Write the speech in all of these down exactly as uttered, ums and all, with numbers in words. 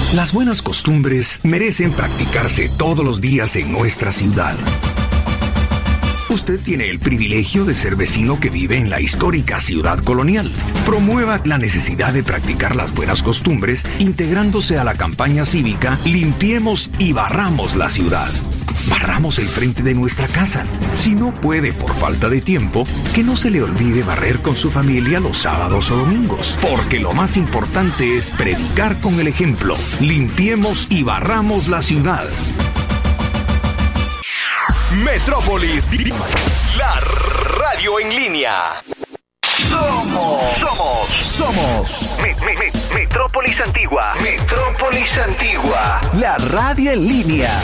Las buenas costumbres merecen practicarse todos los días en nuestra ciudad. Usted tiene el privilegio de ser vecino que vive en la histórica ciudad colonial. Promueva la necesidad de practicar las buenas costumbres integrándose a la campaña cívica Limpiemos y Barramos la Ciudad. Barramos el frente de nuestra casa. Si no puede por falta de tiempo, que no se le olvide barrer con su familia los sábados o domingos. Porque lo más importante es predicar con el ejemplo. Limpiemos y barramos la ciudad. Metrópolis, la radio en línea. Somos, somos, somos me, me, me, Metrópolis Antigua. Metrópolis Antigua, la radio en línea.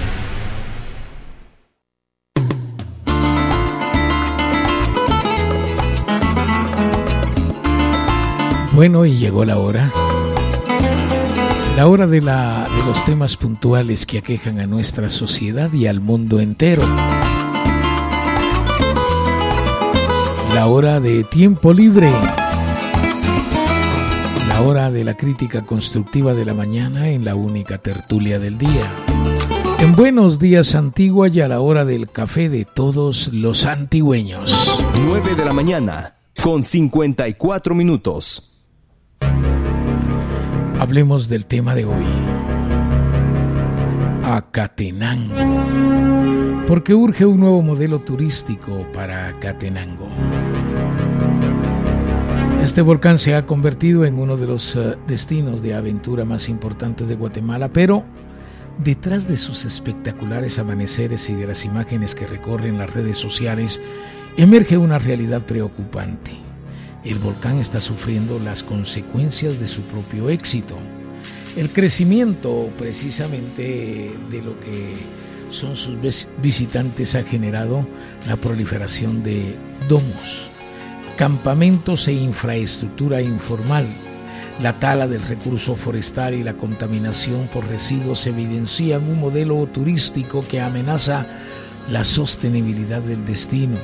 Bueno, y llegó la hora. La hora de, la, de los temas puntuales que aquejan a nuestra sociedad y al mundo entero. La hora de tiempo libre. La hora de la crítica constructiva de la mañana en la única tertulia del día. En Buenos Días Antigua y a la hora del café de todos los antigüeños. nueve de la mañana con cincuenta y cuatro minutos. Hablemos del tema de hoy. Acatenango. Porque urge un nuevo modelo turístico para Acatenango. Este volcán se ha convertido en uno de los uh, destinos de aventura más importantes de Guatemala, pero detrás de sus espectaculares amaneceres y de las imágenes que recorren las redes sociales, emerge una realidad preocupante. El volcán está sufriendo las consecuencias de su propio éxito. El crecimiento precisamente de lo que son sus visitantes ha generado la proliferación de domos, campamentos e infraestructura informal. La tala del recurso forestal y la contaminación por residuos evidencian un modelo turístico que amenaza la sostenibilidad del destino.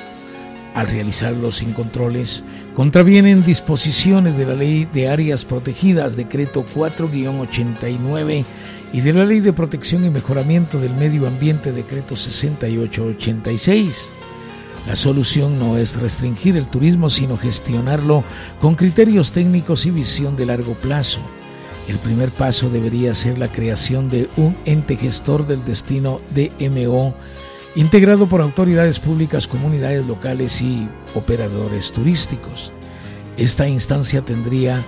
Al realizarlo sin controles, contravienen disposiciones de la Ley de Áreas Protegidas, Decreto cuatro guión ochenta y nueve, y de la Ley de Protección y Mejoramiento del Medio Ambiente, Decreto sesenta y ocho ochenta y seis. La solución no es restringir el turismo, sino gestionarlo con criterios técnicos y visión de largo plazo. El primer paso debería ser la creación de un ente gestor del destino D M O, integrado por autoridades públicas, comunidades locales y operadores turísticos. Esta instancia tendría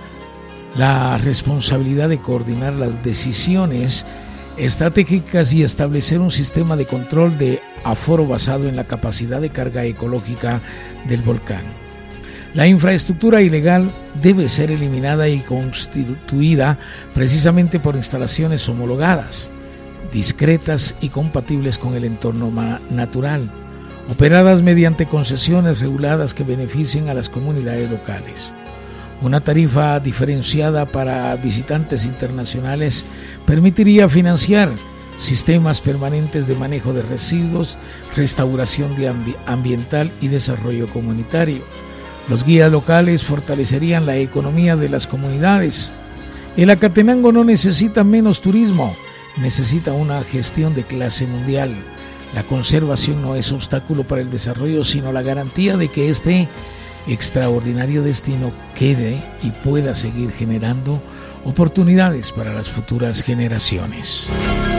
la responsabilidad de coordinar las decisiones estratégicas y establecer un sistema de control de aforo basado en la capacidad de carga ecológica del volcán. La infraestructura ilegal debe ser eliminada y constituida precisamente por instalaciones homologadas, discretas y compatibles con el entorno natural, operadas mediante concesiones reguladas que beneficien a las comunidades locales. Una tarifa diferenciada para visitantes internacionales permitiría financiar sistemas permanentes de manejo de residuos, restauración de ambi- ambiental y desarrollo comunitario. Los guías locales fortalecerían la economía de las comunidades. El Acatenango no necesita menos turismo, necesita una gestión de clase mundial. La conservación no es obstáculo para el desarrollo, sino la garantía de que este extraordinario destino quede y pueda seguir generando oportunidades para las futuras generaciones.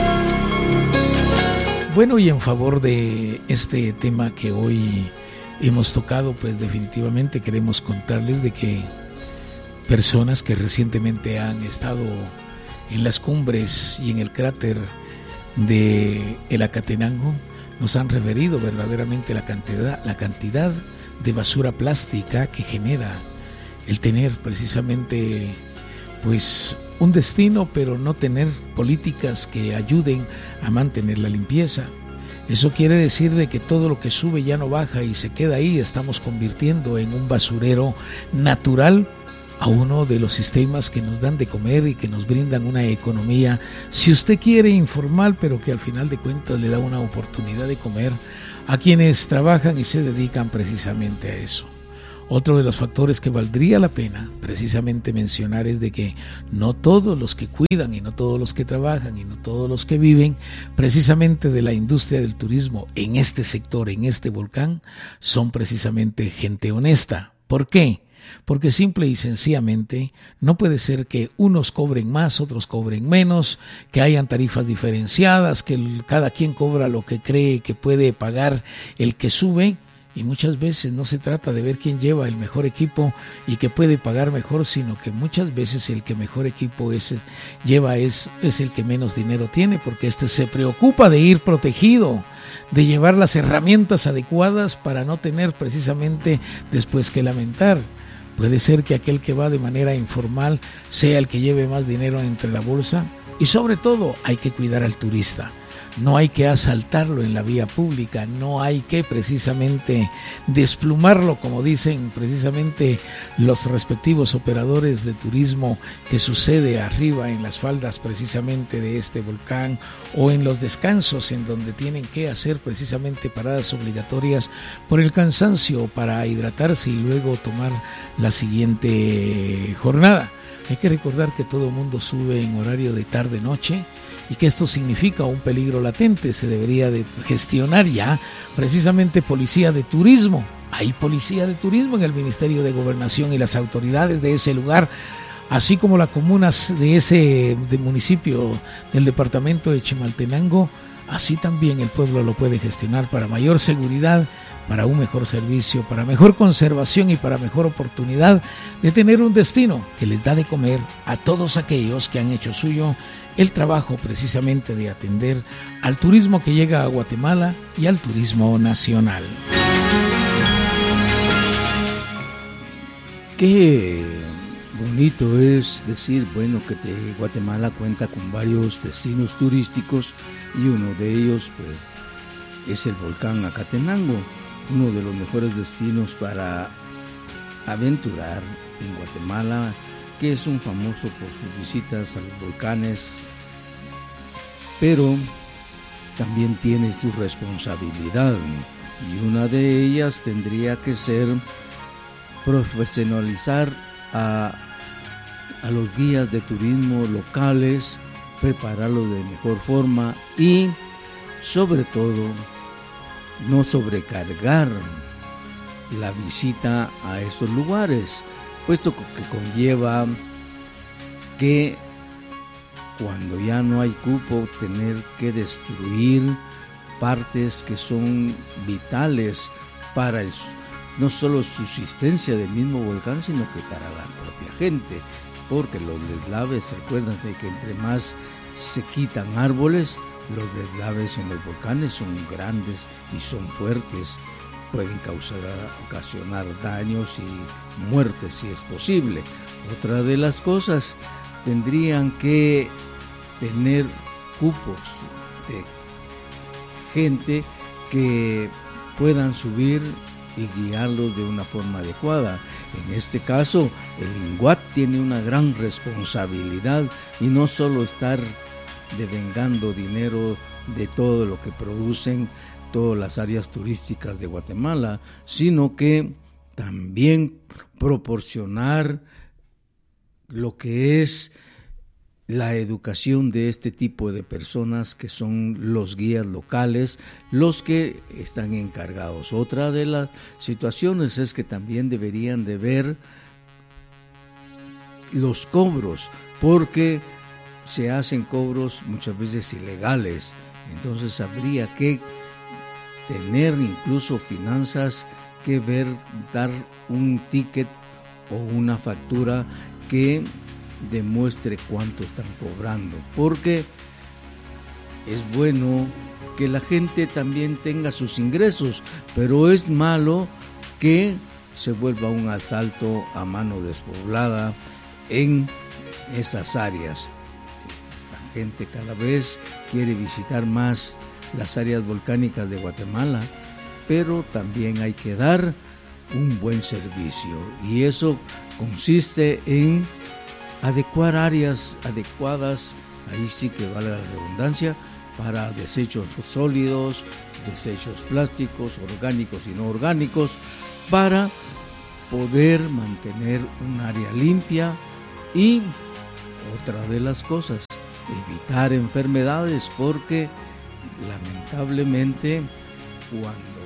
Bueno, y en favor de este tema que hoy hemos tocado, pues definitivamente queremos contarles de que personas que recientemente han estado en las cumbres y en el cráter de el Acatenango nos han referido verdaderamente la cantidad, la cantidad de basura plástica que genera el tener precisamente pues un destino, pero no tener políticas que ayuden a mantener la limpieza. Eso quiere decir de que todo lo que sube ya no baja y se queda ahí. Estamos convirtiendo en un basurero natural a uno de los sistemas que nos dan de comer y que nos brindan una economía, si usted quiere, informal, pero que al final de cuentas le da una oportunidad de comer a quienes trabajan y se dedican precisamente a eso. Otro de los factores que valdría la pena precisamente mencionar es de que no todos los que cuidan y no todos los que trabajan y no todos los que viven precisamente de la industria del turismo en este sector, en este volcán, son precisamente gente honesta. ¿Por qué? Porque simple y sencillamente no puede ser que unos cobren más, otros cobren menos, que hayan tarifas diferenciadas, que cada quien cobra lo que cree que puede pagar el que sube. Y muchas veces no se trata de ver quién lleva el mejor equipo y que puede pagar mejor, sino que muchas veces el que mejor equipo es, lleva es, es el que menos dinero tiene, porque este se preocupa de ir protegido, de llevar las herramientas adecuadas para no tener precisamente después que lamentar. Puede ser que aquel que va de manera informal sea el que lleve más dinero entre la bolsa, y sobre todo hay que cuidar al turista. No hay que asaltarlo en la vía pública, no hay que precisamente desplumarlo, como dicen precisamente los respectivos operadores de turismo, que sucede arriba en las faldas precisamente de este volcán, o en los descansos en donde tienen que hacer precisamente paradas obligatorias por el cansancio para hidratarse y luego tomar la siguiente jornada. Hay que recordar que todo el mundo sube en horario de tarde-noche, y que esto significa un peligro latente. Se debería de gestionar ya precisamente policía de turismo. Hay policía de turismo en el Ministerio de Gobernación, y las autoridades de ese lugar, así como las comunas de ese de municipio del departamento de Chimaltenango, así también el pueblo lo puede gestionar para mayor seguridad, para un mejor servicio, para mejor conservación y para mejor oportunidad de tener un destino que les da de comer a todos aquellos que han hecho suyo el trabajo precisamente de atender al turismo que llega a Guatemala y al turismo nacional. Qué bonito es decir, bueno, que te, Guatemala cuenta con varios destinos turísticos, y uno de ellos pues es el volcán Acatenango, uno de los mejores destinos para aventurar en Guatemala, que es un famoso por sus visitas a los volcanes, pero también tiene su responsabilidad, y una de ellas tendría que ser profesionalizar a, a los guías de turismo locales, prepararlos de mejor forma y sobre todo no sobrecargar la visita a esos lugares, puesto que conlleva que cuando ya no hay cupo tener que destruir partes que son vitales para el, no solo subsistencia del mismo volcán, sino que para la propia gente, porque los deslaves, recuerden que entre más se quitan árboles, los deslaves en los volcanes son grandes y son fuertes, pueden causar, ocasionar daños y muertes si es posible. Otra de las cosas, tendrían que tener cupos de gente que puedan subir y guiarlos de una forma adecuada. En este caso, el INGUAT tiene una gran responsabilidad, y no solo estar devengando dinero de todo lo que producen todas las áreas turísticas de Guatemala, sino que también proporcionar lo que es la educación de este tipo de personas, que son los guías locales, los que están encargados. Otra de las situaciones es que también deberían de ver los cobros, porque se hacen cobros muchas veces ilegales. Entonces habría que tener incluso finanzas que ver, dar un ticket o una factura que demuestre cuánto están cobrando, porque es bueno que la gente también tenga sus ingresos, pero es malo que se vuelva un asalto a mano despoblada en esas áreas. La gente cada vez quiere visitar más las áreas volcánicas de Guatemala, pero también hay que dar un buen servicio, y eso consiste en adecuar áreas adecuadas, ahí sí que vale la redundancia, para desechos sólidos, desechos plásticos, orgánicos y no orgánicos, para poder mantener un área limpia y, otra de las cosas, evitar enfermedades, porque lamentablemente cuando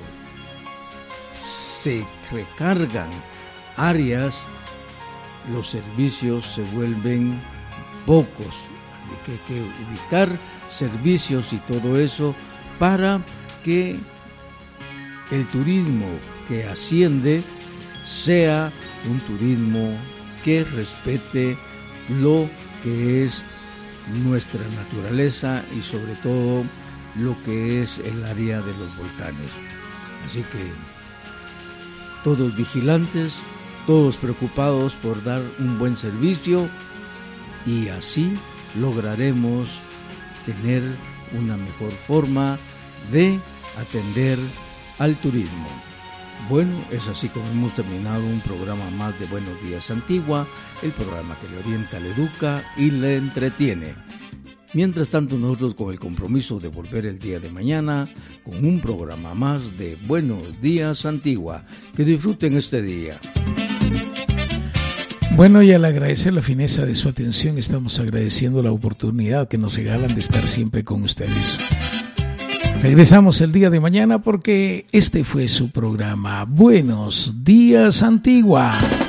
se recargan áreas, los servicios se vuelven pocos. Así que hay que ubicar servicios y todo eso para que el turismo que asciende sea un turismo que respete lo que es nuestra naturaleza y sobre todo lo que es el área de los volcanes. Así que todos vigilantes, todos preocupados por dar un buen servicio, y así lograremos tener una mejor forma de atender al turismo. Bueno, es así como hemos terminado un programa más de Buenos Días Antigua, el programa que le orienta, le educa y le entretiene. Mientras tanto, nosotros con el compromiso de volver el día de mañana con un programa más de Buenos Días Antigua. Que disfruten este día. Bueno, y al agradecer la fineza de su atención, estamos agradeciendo la oportunidad que nos regalan de estar siempre con ustedes. Regresamos el día de mañana porque este fue su programa Buenos Días Antigua.